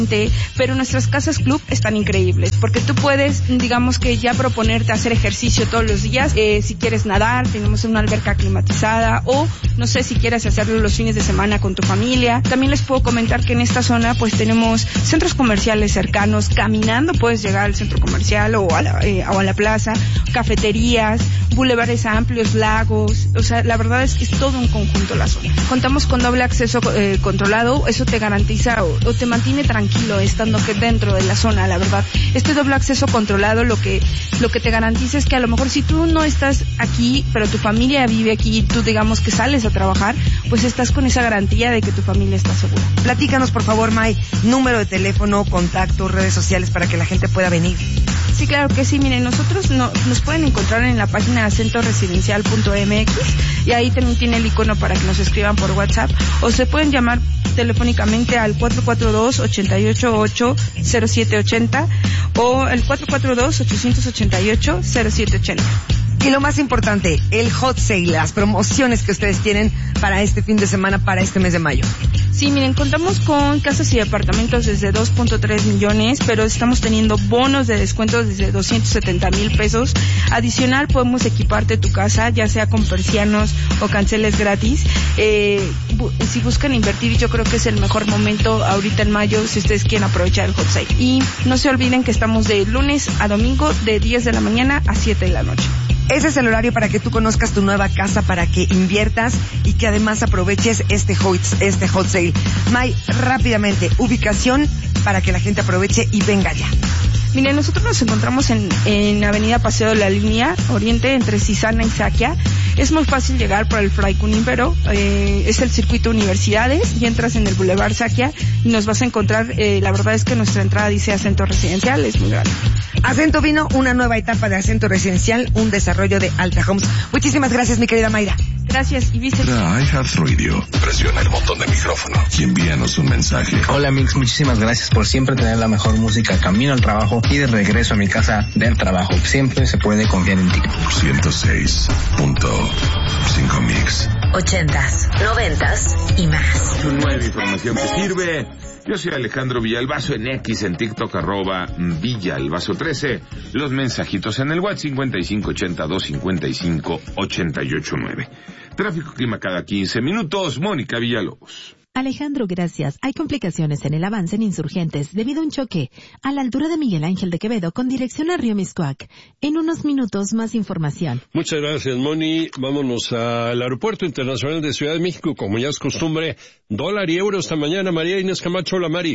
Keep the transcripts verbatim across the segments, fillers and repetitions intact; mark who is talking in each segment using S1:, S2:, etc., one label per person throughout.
S1: pero nuestras casas club están increíbles, porque tú puedes, digamos que ya proponerte hacer ejercicio todos los días, eh, si quieres nadar, tenemos una alberca climatizada, o no sé, si quieres hacerlo los fines de semana con tu familia. También les puedo comentar que en esta zona pues tenemos centros comerciales cercanos, caminando puedes llegar al centro comercial o a la, eh, o a la plaza, cafeterías, bulevares amplios, lagos, o sea, la verdad es que es todo un conjunto la zona. Contamos con doble acceso eh, controlado, eso te garantiza o, o te mantiene tranquilo estando que dentro de la zona, la verdad. Este doble acceso controlado lo que lo que te garantiza es que a lo mejor si tú no estás aquí, pero tu familia vive aquí y tú digamos que sales a trabajar, pues estás con esa garantía de que tu familia está segura.
S2: Platícanos por favor, May, número de teléfono, contacto, redes sociales para que la gente pueda venir.
S1: Sí, claro que sí. Miren, nosotros no, nos pueden encontrar en la página acento residencial punto m x y ahí también tiene el icono para que nos escriban por WhatsApp, o se pueden llamar telefónicamente al cuatro cuatro dos, ocho ocho ocho, cero siete ocho cero o el cuatro cuatro dos, ocho ocho ocho, cero siete ocho cero.
S2: Y lo más importante, el hot sale, las promociones que ustedes tienen para este fin de semana, para este mes de mayo.
S1: Sí, miren, contamos con casas y apartamentos desde dos punto tres millones, pero estamos teniendo bonos de descuento desde doscientos setenta mil pesos. Adicional, podemos equiparte tu casa, ya sea con persianos o canceles gratis. Eh, bu- si buscan invertir, yo creo que es el mejor momento ahorita en mayo, si ustedes quieren aprovechar el hot sale. Y no se olviden que estamos de lunes a domingo, de diez de la mañana a siete de la noche.
S2: Ese es el horario para que tú conozcas tu nueva casa, para que inviertas y que además aproveches este hot, este hot sale. May, rápidamente, ubicación para que la gente aproveche y venga ya.
S1: Miren, nosotros nos encontramos en, en Avenida Paseo de la Línea Oriente, entre Cisana y Saquia. Es muy fácil llegar por el Fray Cunípero, eh, es el circuito Universidades, y entras en el Boulevard Saquia y nos vas a encontrar, eh, la verdad es que nuestra entrada dice Acento Residencial, es muy grande.
S2: Acento vino, una nueva etapa de Acento Residencial, un desarrollo de Alta Homes. Muchísimas gracias, mi querida Mayra.
S1: Gracias, y viste.
S3: iHeartRadio. Presiona el botón de micrófono y envíanos un mensaje.
S4: Hola Mix, muchísimas gracias por siempre tener la mejor música camino al trabajo y de regreso a mi casa del trabajo. Siempre se puede confiar en ti.
S3: ciento seis punto cinco Mix.
S5: Ochentas, noventas y más.
S6: Nueva información que sirve. Yo soy Alejandro Villalbazo en X, en TikTok, arroba Villalbazo trece. Los mensajitos en el WhatsApp cincuenta y cinco ochenta dos cincuenta y cinco ochenta y ocho nueve. Tráfico clima cada quince minutos. Mónica Villalobos.
S7: Alejandro, gracias. Hay complicaciones en el avance en Insurgentes debido a un choque a la altura de Miguel Ángel de Quevedo con dirección a Río Mixcoac. En unos minutos más información.
S8: Muchas gracias, Moni. Vámonos al Aeropuerto Internacional de Ciudad de México. Como ya es costumbre, dólar y euro esta mañana. María Inés Camacho. Hola, Mari.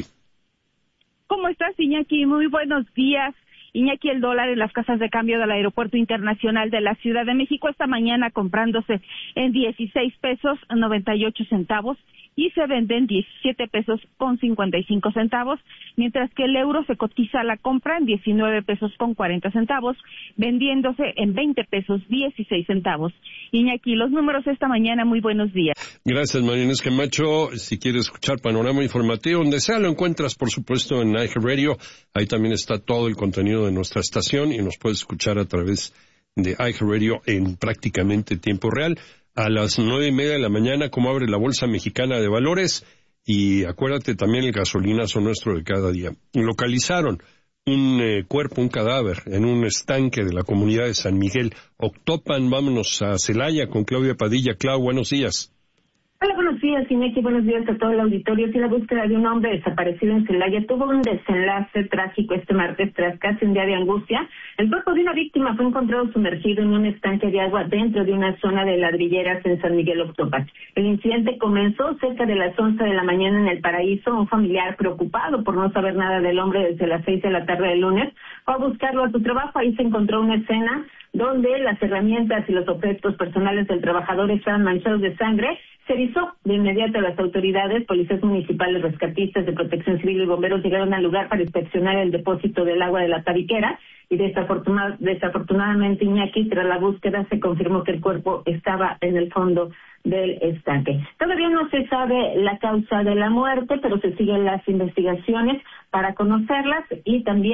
S9: ¿Cómo estás, Iñaki? Muy buenos días. Iñaki, el dólar en las casas de cambio del Aeropuerto Internacional de la Ciudad de México esta mañana comprándose en dieciséis pesos noventa y ocho centavos y se venden diecisiete pesos con cincuenta y cinco centavos, mientras que el euro se cotiza a la compra en diecinueve pesos con cuarenta centavos, vendiéndose en veinte pesos dieciséis centavos. Iñaki, los números esta mañana, muy buenos días.
S8: Gracias, María Inés Camacho. Si quieres escuchar Panorama Informativo, donde sea, lo encuentras, por supuesto, en iHeartRadio. Ahí también está todo el contenido de nuestra estación y nos puedes escuchar a través de iHeartRadio en prácticamente tiempo real. A las nueve y media de la mañana, como abre la Bolsa Mexicana de Valores. Y acuérdate también el gasolinazo nuestro de cada día. Localizaron un eh, cuerpo, un cadáver, en un estanque de la comunidad de San Miguel Octopan. Vámonos a Celaya con Claudia Padilla. Clau, buenos días.
S10: Hola, buenos días, Iñaki, buenos días a todo el auditorio. Sí, la búsqueda de un hombre desaparecido en Celaya tuvo un desenlace trágico este martes tras casi un día de angustia. El cuerpo de una víctima fue encontrado sumergido en un estanque de agua dentro de una zona de ladrilleras en San Miguel Octopan. El incidente comenzó cerca de las once de la mañana en El Paraíso. Un familiar preocupado por no saber nada del hombre desde las seis de la tarde del lunes fue a buscarlo a su trabajo. Ahí se encontró una escena donde las herramientas y los objetos personales del trabajador estaban manchados de sangre. Se avisó de inmediato a las autoridades, policías municipales, rescatistas de Protección Civil y bomberos llegaron al lugar para inspeccionar el depósito del agua de la tabiquera y desafortunad, desafortunadamente, Iñaki, tras la búsqueda se confirmó que el cuerpo estaba en el fondo del estanque. Todavía no se sabe la causa de la muerte, pero se siguen las investigaciones para conocerlas y también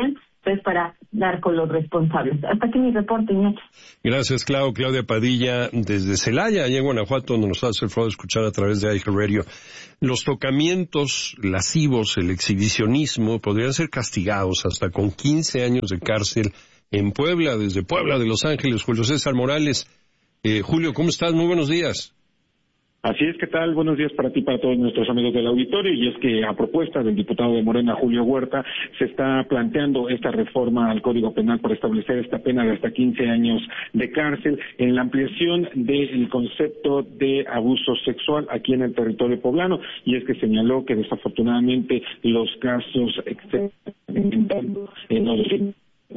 S10: pues para dar con los responsables. Hasta aquí mi reporte, Iñaki.
S8: Gracias, Clau. Claudia Padilla, desde Celaya, allá en Guanajuato, donde nos hace el favor de escuchar a través de iHeartRadio. Los tocamientos lascivos, el exhibicionismo, podrían ser castigados hasta con quince años de cárcel en Puebla, desde Puebla de Los Ángeles. Julio César Morales. Eh, Julio, ¿cómo estás? Muy buenos días.
S11: Así es, ¿qué tal? Buenos días para ti y para todos nuestros amigos del auditorio. Y es que a propuesta del diputado de Morena, Julio Huerta, se está planteando esta reforma al Código Penal para establecer esta pena de hasta quince años de cárcel en la ampliación del concepto de abuso sexual aquí en el territorio poblano. Y es que señaló que desafortunadamente los casos experimentando en los...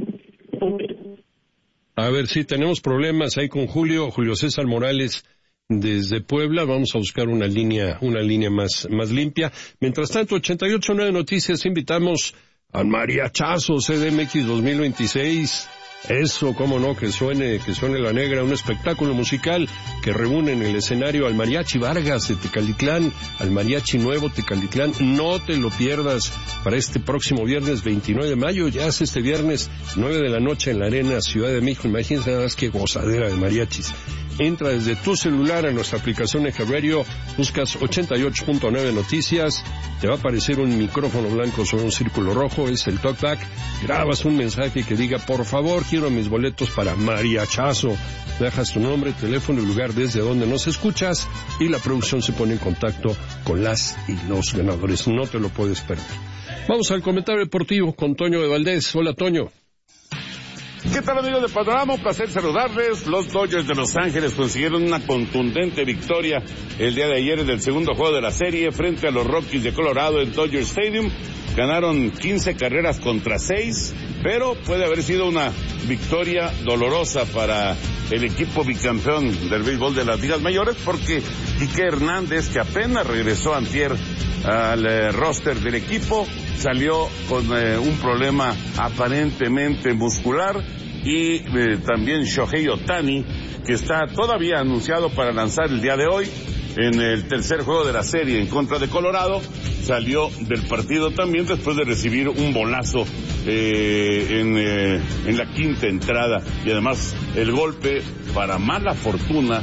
S8: A ver, sí, tenemos problemas ahí con Julio, Julio César Morales, desde Puebla. Vamos a buscar una línea, una línea más, más limpia. Mientras tanto, ochenta y ocho punto nueve Noticias, invitamos al Mariachazo C D M X dos mil veintiséis. Eso, cómo no, que suene, que suene la negra, un espectáculo musical que reúne en el escenario al Mariachi Vargas de Tecalitlán, al Mariachi Nuevo Tecalitlán. No te lo pierdas para este próximo viernes veintinueve de mayo, ya es este viernes nueve de la noche en la Arena Ciudad de México. Imagínense nada más que gozadera de mariachis. Entra desde tu celular a nuestra aplicación iHeartRadio, buscas ochenta y ocho punto nueve Noticias, te va a aparecer un micrófono blanco sobre un círculo rojo, es el talkback, grabas un mensaje que diga, por favor, quiero mis boletos para Mariachazo, dejas tu nombre, teléfono y lugar desde donde nos escuchas y la producción se pone en contacto con las y los ganadores, no te lo puedes perder. Vamos al comentario deportivo con Toño de Valdés. Hola, Toño.
S12: ¿Qué tal, amigos de Panorama? Un placer saludarles. Los Dodgers de Los Ángeles consiguieron una contundente victoria el día de ayer en el segundo juego de la serie frente a los Rockies de Colorado en Dodger Stadium. Ganaron quince carreras contra seis, pero puede haber sido una victoria dolorosa para el equipo bicampeón del béisbol de las ligas mayores, porque Quique Hernández, que apenas regresó antier al eh, roster del equipo, salió con eh, un problema aparentemente muscular, y eh, también Shohei Ohtani, que está todavía anunciado para lanzar el día de hoy en el tercer juego de la serie en contra de Colorado, salió del partido también después de recibir un bolazo eh, en, eh, en la quinta entrada, y además el golpe, para mala fortuna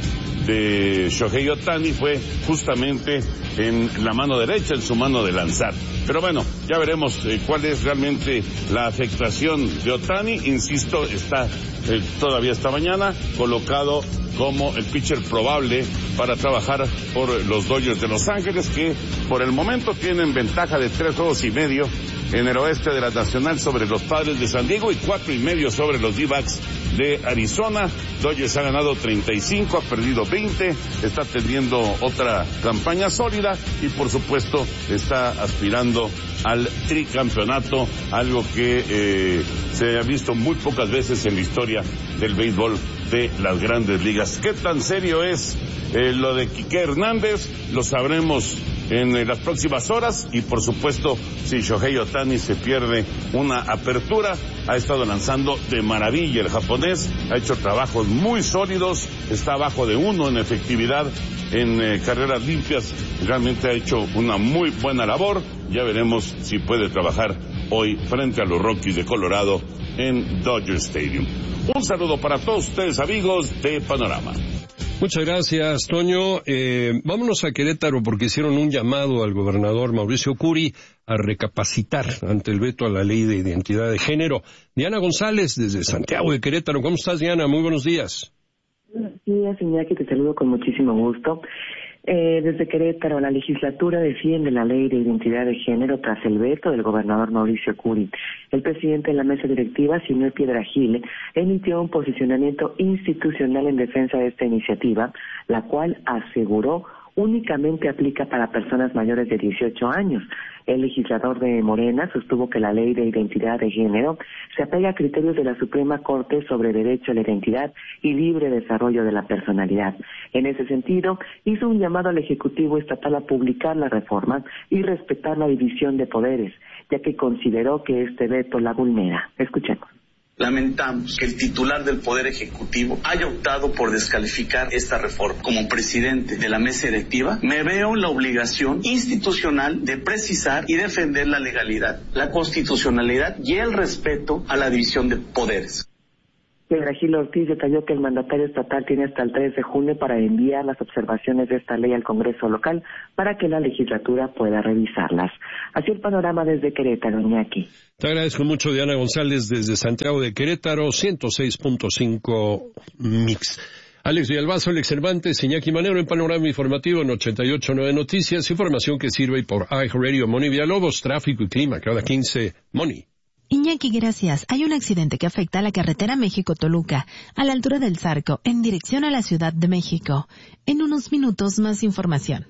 S12: de Shohei Ohtani, fue justamente en la mano derecha, en su mano de lanzar. Pero bueno, ya veremos eh, cuál es realmente la afectación de Ohtani. Insisto, está eh, todavía esta mañana colocado como el pitcher probable para trabajar por los Dodgers de Los Ángeles, que por el momento tienen ventaja de tres juegos y medio en el oeste de la Nacional sobre los Padres de San Diego y cuatro y medio sobre los D-backs de Arizona. Dodgers ha ganado treinta y cinco, ha perdido veinte, está teniendo otra campaña sólida y por supuesto está aspirando al tricampeonato, algo que eh, se ha visto muy pocas veces en la historia del béisbol de las grandes ligas. ¿Qué tan serio es eh, lo de Quique Hernández? Lo sabremos en eh, las próximas horas, y por supuesto, si Shohei Ohtani se pierde una apertura, ha estado lanzando de maravilla el japonés, ha hecho trabajos muy sólidos, está abajo de uno en efectividad en eh, carreras limpias, realmente ha hecho una muy buena labor. Ya veremos si puede trabajar hoy frente a los Rockies de Colorado en Dodger Stadium. Un saludo para todos ustedes, amigos de Panorama.
S8: Muchas gracias, Toño. Eh, vámonos a Querétaro porque hicieron un llamado al gobernador Mauricio Curi a recapacitar ante el veto a la ley de identidad de género. Diana González, desde Santiago de Querétaro. ¿Cómo estás, Diana? Muy buenos días.
S13: Buenos días, Iñaki, te saludo con muchísimo gusto. Eh, desde Querétaro, la legislatura defiende la ley de identidad de género tras el veto del gobernador Mauricio Curi. El presidente de la mesa directiva, Sinué Piedrahíl, emitió un posicionamiento institucional en defensa de esta iniciativa, la cual aseguró únicamente aplica para personas mayores de dieciocho años. El legislador de Morena sostuvo que la ley de identidad de género se apega a criterios de la Suprema Corte sobre derecho a la identidad y libre desarrollo de la personalidad. En ese sentido, hizo un llamado al Ejecutivo Estatal a publicar la reforma y respetar la división de poderes, ya que consideró que este veto la vulnera. Escuchemos.
S14: Lamentamos que el titular del Poder Ejecutivo haya optado por descalificar esta reforma. Como presidente de la mesa directiva, me veo en la obligación institucional de precisar y defender la legalidad, la constitucionalidad y el respeto a la división de poderes.
S13: Pedro Gil Ortiz detalló que el mandatario estatal tiene hasta el tres de junio para enviar las observaciones de esta ley al Congreso local para que la legislatura pueda revisarlas. Así el panorama desde Querétaro, Iñaki.
S8: Te agradezco mucho, Diana González, desde Santiago de Querétaro, ciento seis punto cinco Mix. Alex Villalbazo, Alex Cervantes, Iñaki Manero en Panorama Informativo en ochenta y ocho punto nueve Noticias, información que sirve por iHeartRadio. Moni Villalobos, tráfico y clima, cada quince, Moni.
S7: Iñaki, gracias. Hay un accidente que afecta a la carretera México-Toluca, a la altura del Zarco, en dirección a la Ciudad de México. En unos minutos, más información.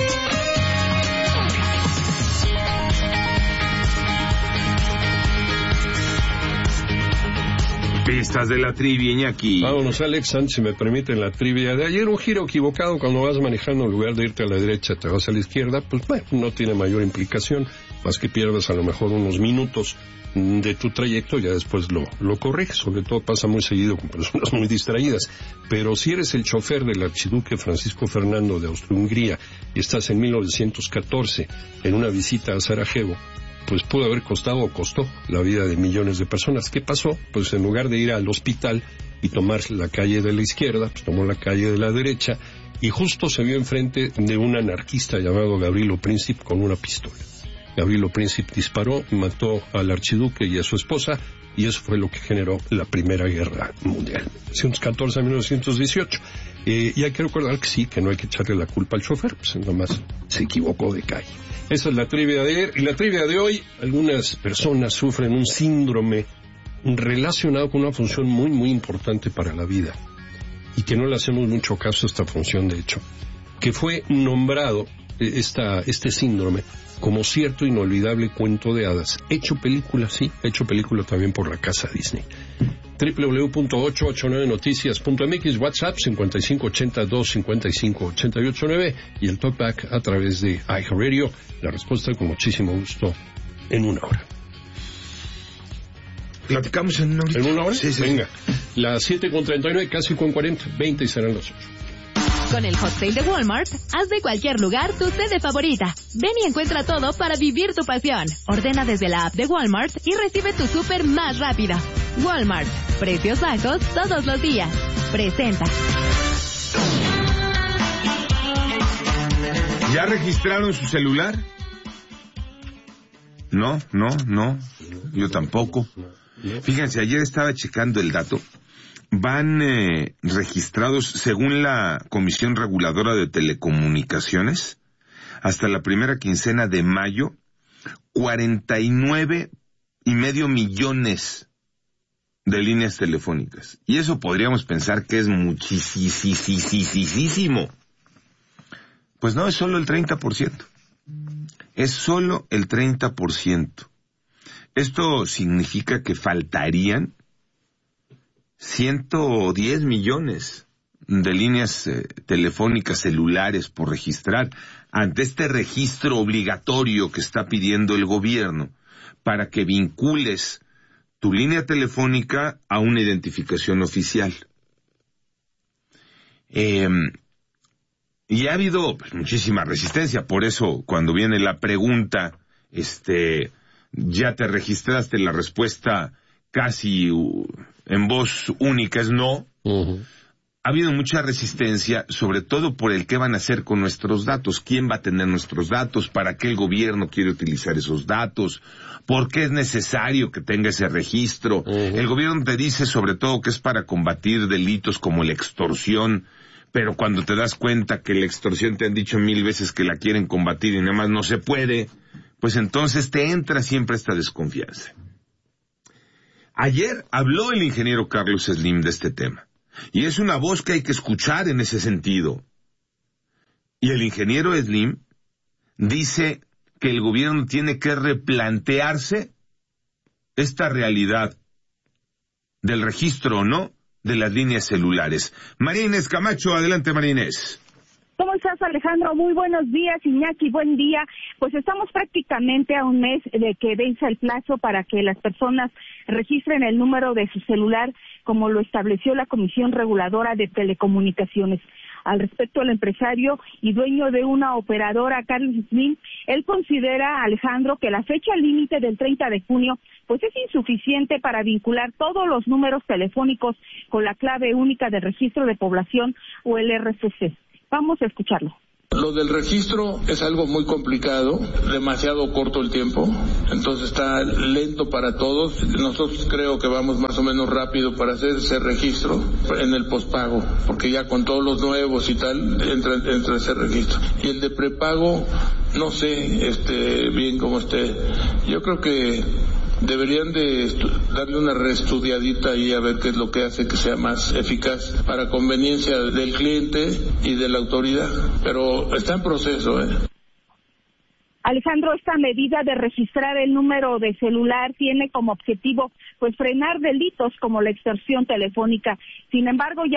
S6: Pistas de la trivia, Iñaki.
S8: Vámonos, Alex, antes, si me permiten, la trivia de ayer. Un giro equivocado cuando vas manejando, en lugar de irte a la derecha, te vas a la izquierda, pues bueno, no tiene mayor implicación, más que pierdas a lo mejor unos minutos de tu trayecto, ya después lo, lo corriges. Sobre todo pasa muy seguido con personas muy distraídas. Pero si eres el chofer del archiduque Francisco Fernando de Austria-Hungría y estás en mil novecientos catorce en una visita a Sarajevo, pues pudo haber costado o costó la vida de millones de personas. ¿Qué pasó? Pues en lugar de ir al hospital y tomar la calle de la izquierda, pues tomó la calle de la derecha y justo se vio enfrente de un anarquista llamado Gavrilo Princip con una pistola. Gavrilo Princip disparó y mató al archiduque y a su esposa, y eso fue lo que generó la Primera Guerra Mundial, mil novecientos catorce a mil novecientos dieciocho. Eh, y hay que recordar que sí, que no hay que echarle la culpa al chofer, pues nomás se equivocó de calle. Esa es la trivia de ayer. Y la trivia de hoy, algunas personas sufren un síndrome relacionado con una función muy, muy importante para la vida, y que no le hacemos mucho caso a esta función, de hecho, que fue nombrado esta, este síndrome como cierto inolvidable cuento de hadas, hecho película, sí, hecho película también por la casa Disney. doble u doble u doble u punto ocho ocho nueve noticias punto m x, WhatsApp cincuenta y cinco ochenta dos cincuenta y cinco ochenta y ocho nueve y el talkback a través de iHeartRadio. La respuesta con muchísimo gusto en una hora.
S6: ¿Platicamos en una hora?
S8: ¿En una hora?
S6: Sí, sí.
S8: Venga, las siete con treinta y nueve, casi con cuarenta, veinte y serán las ocho.
S15: Con el Hot Sale de Walmart, haz de cualquier lugar tu sede favorita. Ven y encuentra todo para vivir tu pasión. Ordena desde la app de Walmart y recibe tu súper más rápido. Walmart, precios bajos todos los días. Presenta.
S6: ¿Ya registraron su celular? No, no, no. Yo tampoco. Fíjense, ayer estaba checando el dato. Van eh, registrados, según la Comisión Reguladora de Telecomunicaciones, hasta la primera quincena de mayo, cuarenta y nueve y medio millones de líneas telefónicas. Y eso podríamos pensar que es muchísimo. Pues no, es solo el treinta por ciento. Es solo el treinta por ciento. Esto significa que faltarían ciento diez millones de líneas eh, telefónicas celulares por registrar ante este registro obligatorio que está pidiendo el gobierno para que vincules tu línea telefónica a una identificación oficial. Eh, y ha habido pues, muchísima resistencia, por eso cuando viene la pregunta, este, ¿ya te registraste? La respuesta casi uh, en voz única es no. Uh-huh. Ha habido mucha resistencia, sobre todo por el qué van a hacer con nuestros datos, quién va a tener nuestros datos, para qué el gobierno quiere utilizar esos datos, por qué es necesario que tenga ese registro. Uh-huh. El gobierno te dice sobre todo que es para combatir delitos como la extorsión, pero cuando te das cuenta que la extorsión te han dicho mil veces que la quieren combatir y nada más no se puede, pues entonces te entra siempre esta desconfianza. Ayer habló el ingeniero Carlos Slim de este tema, y es una voz que hay que escuchar en ese sentido. Y el ingeniero Slim dice que el gobierno tiene que replantearse esta realidad del registro o no de las líneas celulares. María Inés Camacho, adelante, María Inés.
S9: ¿Cómo estás, Alejandro? Muy buenos días, Iñaki, buen día. Pues estamos prácticamente a un mes de que vence el plazo para que las personas registren el número de su celular, como lo estableció la Comisión Reguladora de Telecomunicaciones. Al respecto, el empresario y dueño de una operadora, Carlos Slim, él considera, Alejandro, que la fecha límite del treinta de junio pues es insuficiente para vincular todos los números telefónicos con la clave única de registro de población o el R C C. Vamos a escucharlo.
S16: Lo del registro es algo muy complicado, demasiado corto el tiempo, entonces está lento para todos. Nosotros creo que vamos más o menos rápido para hacer ese registro en el pospago, porque ya con todos los nuevos y tal, entra, entra ese registro. Y el de prepago, no sé este bien cómo esté. Yo creo que deberían de darle una reestudiadita ahí a ver qué es lo que hace que sea más eficaz para conveniencia del cliente y de la autoridad, pero está en proceso, ¿eh?
S9: Alejandro, esta medida de registrar el número de celular tiene como objetivo pues frenar delitos como la extorsión telefónica. Sin embargo, ya